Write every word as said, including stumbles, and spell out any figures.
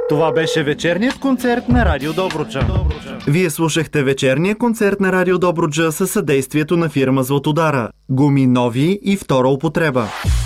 Това беше вечерният концерт на Радио Добруджа. Вие слушахте вечерния концерт на Радио Добруджа със съдействието на фирма Златодара. Гуми нови и втора употреба.